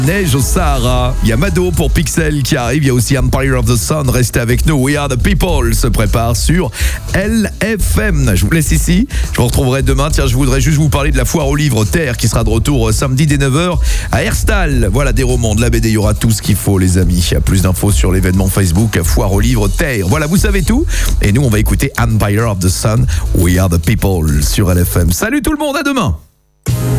Neige au Sahara. Il y a Mado pour Pixel qui arrive. Il y a aussi Empire of the Sun. Restez avec nous. We Are the People se prépare sur LFM. Je vous laisse ici. Je vous retrouverai demain. Tiens, je voudrais juste vous parler de la foire au livre Terre qui sera de retour samedi dès 9h à Herstal. Voilà, des romans, de la BD. Il y aura tout ce qu'il faut, les amis. Il y a plus d'infos sur l'événement Facebook foire au livre Terre. Voilà, vous savez tout. Et nous, on va écouter Empire of the Sun. We Are the People sur LFM. Salut tout le monde. À demain.